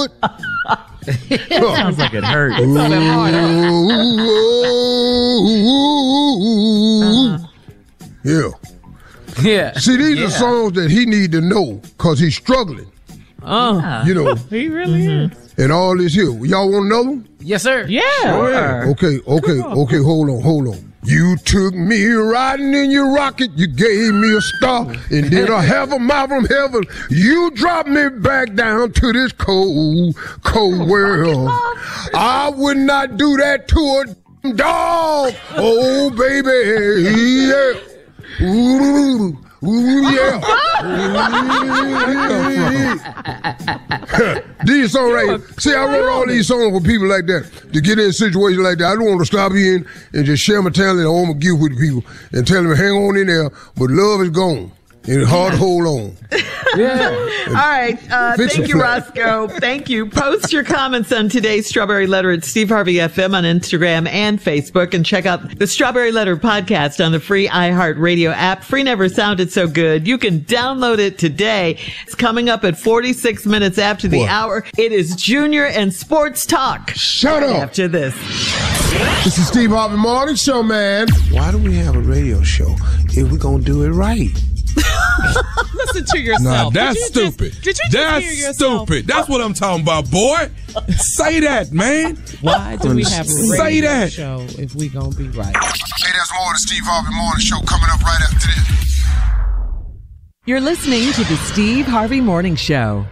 would. Sounds like it hurt. Yeah. See, these are songs that he need to know because he's struggling. You know. He really is. And all this here. Y'all want another one? Yes, sir. Yeah. Sure. Okay, hold on. You took me riding in your rocket, you gave me a star, and then a half a mile from heaven, you dropped me back down to this cold, cold world. I would not do that to a dog. Oh, baby, yeah. Ooh, yeah. These songs right here. See, I wrote all these songs for people like that to get in a situation like that. I don't want to stop in and just share my talent. I want to give with the people and tell them, hang on in there, but love is gone. And it's hard to hold on. All right. Thank you, Roscoe. Thank you. Post your comments on today's Strawberry Letter at Steve Harvey FM on Instagram and Facebook. And check out the Strawberry Letter podcast on the free iHeartRadio app. Free never sounded so good. You can download it today. It's coming up at 46 minutes after the hour. It is Junior and Sports Talk. Shut up. After this. This is Steve Harvey Morning Show, man. Why do we have a radio show if we're going to do it right? Listen to yourself. Nah, that's stupid. Did you that's hear yourself? Stupid. That's what I'm talking about, boy. Say that, man. Why do we have a Say radio that. show if we gonna be right? Hey, there's more of the Steve Harvey Morning Show coming up right after this. You're listening to the Steve Harvey Morning Show.